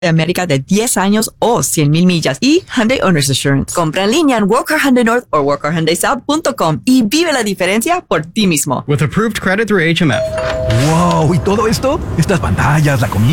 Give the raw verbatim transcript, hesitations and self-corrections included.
de América de diez años o cien mil millas y Hyundai Owner's Assurance. Compra en línea en Walker Hyundai North o walker hyundai south punto com y vive la diferencia por ti mismo. With approved credit through H M F. ¡Wow! ¿Y todo esto? Estas pantallas, la comida.